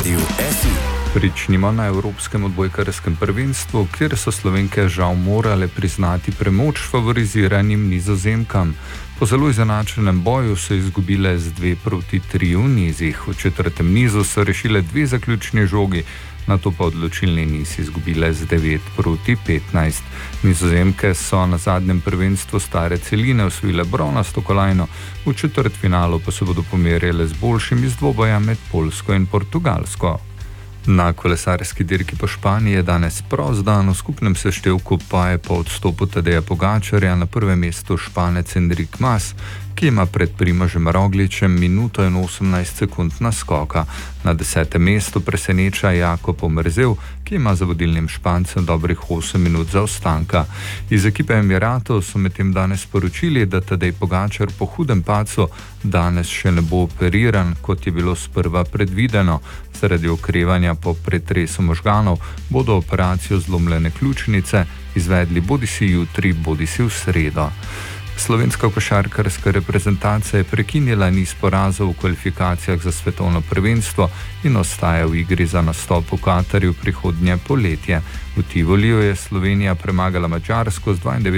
Radiu SI. Pričnimo na Evropskem odbojkarskem prvenstvu, kjer so Slovenke žal morale priznati premoč favoriziranim Nizozemkam. Po zelo izenačenem boju so izgubile z 2-3 v nizih. V četrtem nizu so rešile 2 zaključni žogi, nato pa odločilni niz izgubile z 9-15. Nizozemke so na zadnjem prvenstvu stare celine osvojile bronasto kolajno, v četrtfinalu pa se bodo pomerjale z boljšim iz dvoboja med Poljsko in Portugalsko. Na kolesarski dirki po Španiji je danes prost dan, v skupnem seštevku pa je po odstopu Tadeja Pogačarja na prvem mestu Španec Enric Mas, ki ima pred Primožem Rogličem minuto in 18 sekund naskoka. Na 10. mestu preseneča Jakob Omerzel, ki ima za vodilnim Špancem dobrih 8 minut zaostanka. Iz ekipe Emiratov so medtem danes sporočili, da Tadej Pogačar po hudem padcu danes še ne bo operiran, kot je bilo sprva predvideno. Zaradi okrevanja po pretresu možganov bodo operacijo zlomljene ključnice izvedli bodisi jutri, bodisi v sredo. Slovenska košarkarska reprezentanca je prekinila niz porazov v kvalifikacijah za svetovno prvenstvo in ostaja v igri za nastop v Katarju prihodnje poletje. V Tivoliju je Slovenija premagala Madžarsko z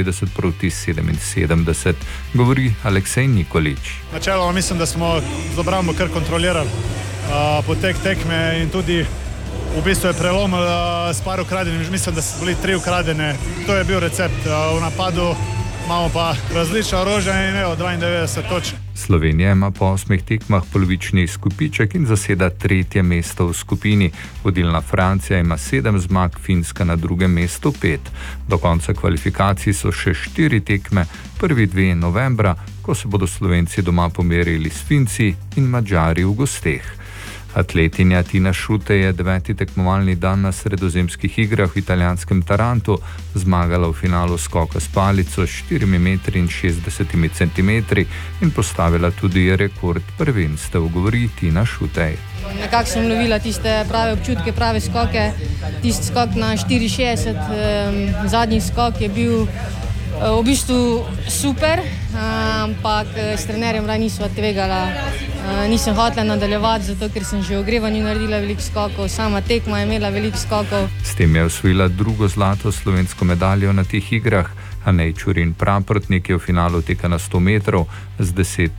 92-77, govori Aleksej Nikolič. Načeloma mislim, da smo z obrambo kar kontrolirali potek tekme in tudi v bistvu je prelomil s par ukradenim, mislim, da so bili 3 ukradene. To je bil recept. V napadu imamo pa različna orožja in imamo 92 točk. Slovenija ima po 8 tekmah polovični izkupiček in zaseda 3. mesto v skupini. Vodilna Francija ima 7 zmag, Finska na 2. mestu 5. Do konca kvalifikacij so še 4 tekme, prvi 2 novembra, ko se bodo Slovenci doma pomerili s Finci in Madžari v gosteh. Atletinja Tina Šutej je 9. tekmovalni dan na sredozemskih igrah v italijanskem Tarantu zmagala v finalu skoka s palico s 4,60 m in postavila tudi rekord prvenstev, govori Tina Šutej. Nekako sem lovila tiste prave občutke, prave skoke, tisti skok na 4,60, zadnji skok je bil v bistvu super, ampak s trenerjem nisva tvegala. Nisem hotela nadaljevati, zato ker sem že v ogrevanju naredila veliko skokov, sama tekma je imela veliko skokov. S tem je osvojila 2. zlato slovensko medaljo na teh igrah. Anej Čurin Praprotnik je v finalu teka na 100 metrov z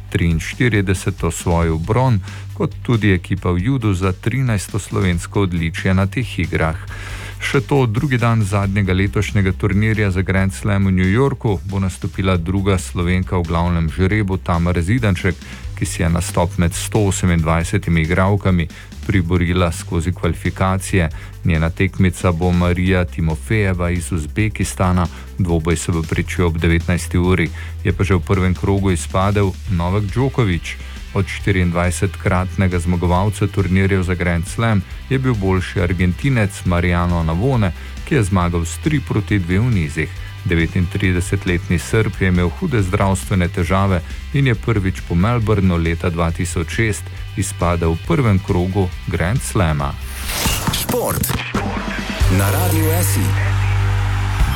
10:43 osvojil bron, kot tudi ekipa v judu za 13. slovensko odličje na teh igrah. Še to, drugi dan zadnjega letošnjega turnirja za Grand Slam v New Yorku bo nastopila druga Slovenka v glavnem žrebu Tamara Zidanšek, ki si je nastop med 128 igralkami priborila skozi kvalifikacije. Njena tekmica bo Marija Timofejeva iz Uzbekistana, dvoboj se bo pričel ob 19. uri. Je pa že v prvem krogu izpadel Novak Djokovic. Od 24-kratnega zmagovalca turnirjev za Grand Slam je bil boljši Argentinec Mariano Navone, ki je zmagal s 3-2 v nizih. 39-letni Srb je imel hude zdravstvene težave in je prvič po Melbourneu leta 2006 izpadel v prvem krogu Grand Slama. Šport na Radiu SI.